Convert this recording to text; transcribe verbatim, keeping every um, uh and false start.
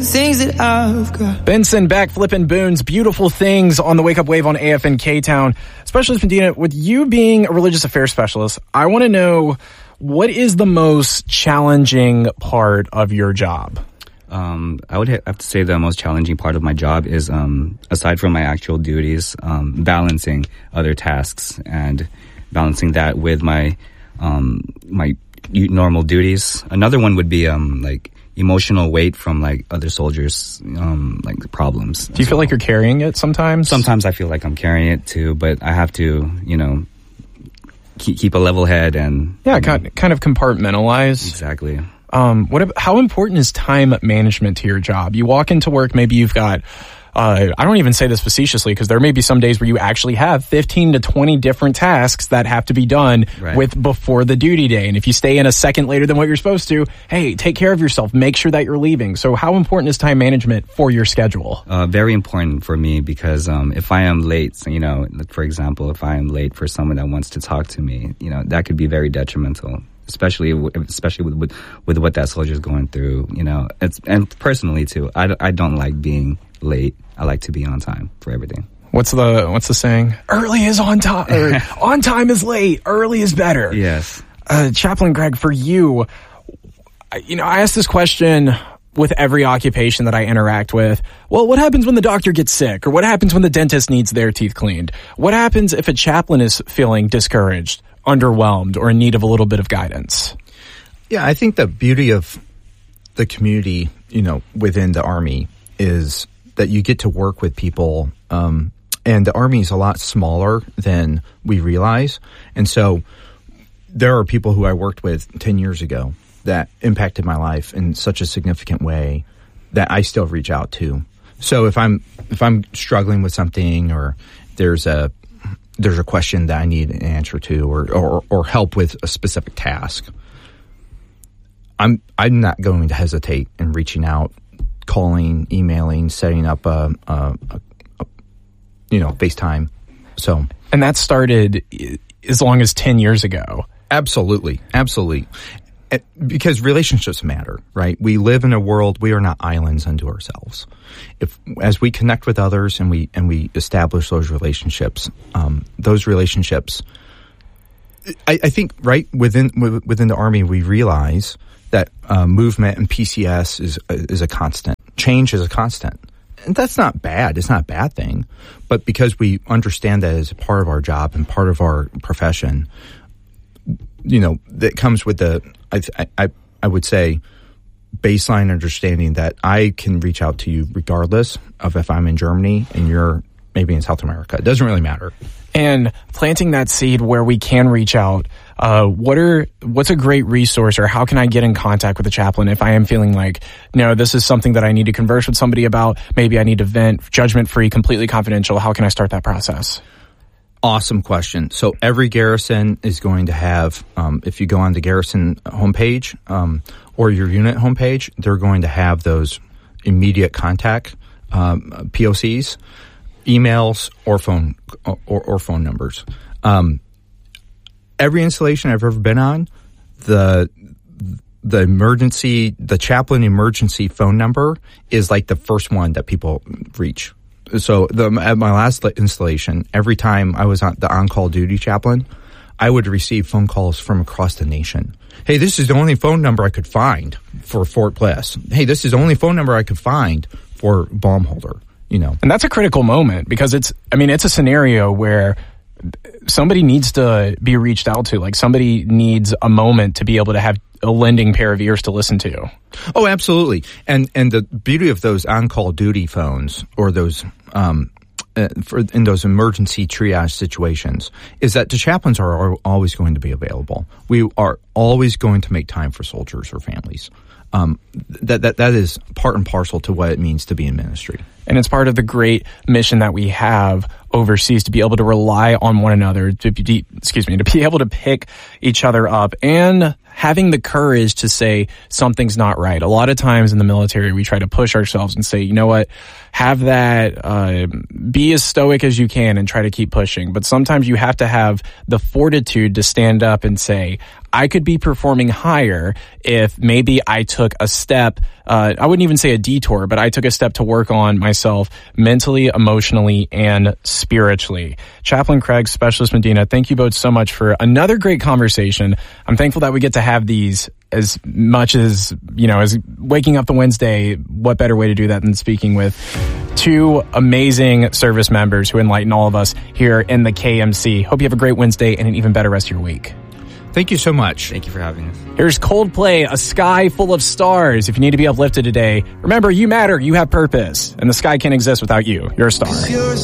Things that I've got. Benson Beck, Flippin' Boons, Beautiful Things on the Wake Up Wave on A F N K-Town. Specialist Medina, with you being a religious affairs specialist, I want to know, what is the most challenging part of your job? Um, I would have to say the most challenging part of my job is, um, aside from my actual duties, um, balancing other tasks and balancing that with my um, my normal duties. Another one would be um, like emotional weight from like other soldiers, um, like problems. Do you feel well. like you're carrying it sometimes? Sometimes I feel like I'm carrying it too, but I have to, you know, keep, keep a level head and yeah, um, kind kind of compartmentalize. Exactly. Um, what? About, how important is time management to your job? You walk into work, maybe you've got. Uh, I don't even say this facetiously, because there may be some days where you actually have fifteen to twenty different tasks that have to be done right. with before the duty day. And if you stay in a second later than what you're supposed to, hey, take care of yourself. Make sure that you're leaving. So how important is time management for your schedule? Uh, very important for me, because um, if I am late, you know, for example, if I am late for someone that wants to talk to me, you know, that could be very detrimental. Especially, especially with, with with what that soldier is going through, you know, it's, and personally too. I, I don't like being late. I like to be on time for everything. What's the what's the saying? Early is on time. Or on time is late. Early is better. Yes. Uh, Chaplain Greg, for you, you know, I ask this question with every occupation that I interact with. Well, what happens when the doctor gets sick? Or what happens when the dentist needs their teeth cleaned? What happens if a chaplain is feeling discouraged, underwhelmed, or in need of a little bit of guidance? Yeah, I think the beauty of the community, you know, within the Army is that you get to work with people, um, and the Army is a lot smaller than we realize. And so there are people who I worked with ten years ago that impacted my life in such a significant way that I still reach out to. So if I'm if I'm struggling with something, or there's a there's a question that I need an answer to, or or, or help with a specific task, I'm I'm not going to hesitate in reaching out, calling, emailing, setting up a, a, a, a you know FaceTime. So and that started as long as ten years ago. Absolutely, absolutely. Because relationships matter, right? We live in a world, we are not islands unto ourselves. If, as we connect with others and we, and we establish those relationships, um, those relationships, I, I think, right, within, within the Army, we realize that, uh, movement and P C S is, is a constant. Change is a constant. And that's not bad. It's not a bad thing. But because we understand that as a part of our job and part of our profession, you know, that comes with the, I, I, I would say, baseline understanding that I can reach out to you regardless of if I'm in Germany and you're maybe in South America. It doesn't really matter. And planting that seed where we can reach out, uh, what are, what's a great resource, or how can I get in contact with a chaplain if I am feeling like, no, this is something that I need to converse with somebody about, maybe I need to vent, judgment-free, completely confidential. How can I start that process? Awesome question. So every garrison is going to have, um, if you go on the garrison homepage, um, or your unit homepage, they're going to have those immediate contact, um, P O Cs, emails, or phone, or, or phone numbers. Um, every installation I've ever been on, the, the emergency, the chaplain emergency phone number is like the first one that people reach. So the, at my last installation, every time I was on the on-call duty chaplain, I would receive phone calls from across the nation. Hey, this is the only phone number I could find for Fort Bliss. Hey, this is the only phone number I could find for Baumholder, you know. And that's a critical moment, because it's, I mean, it's a scenario where somebody needs to be reached out to. Like, somebody needs a moment to be able to have a lending pair of ears to listen to. Oh, absolutely. And and the beauty of those on-call duty phones, or those um uh, for in those emergency triage situations, is that the chaplains are, are always going to be available. We are always going to make time for soldiers or families. Um, that that that is part and parcel to what it means to be in ministry. And it's part of the great mission that we have overseas to be able to rely on one another, to be, excuse me, to be able to pick each other up, and having the courage to say something's not right. A lot of times in the military, we try to push ourselves and say, you know what, have that, uh, be as stoic as you can and try to keep pushing. But sometimes you have to have the fortitude to stand up and say, I could be performing higher if maybe I took a step, uh, I wouldn't even say a detour, but I took a step to work on myself mentally, emotionally, and spiritually. Chaplain Craig, Specialist Medina, thank you both so much for another great conversation. I'm thankful that we get to have these as much as, you know, as waking up the Wednesday. What better way to do that than speaking with two amazing service members who enlighten all of us here in the K M C. Hope you have a great Wednesday and an even better rest of your week. Thank you so much. Thank you for having us. Here's Coldplay, A Sky Full of Stars. If you need to be uplifted today, remember, you matter, you have purpose, and the sky can't exist without you. You're a star.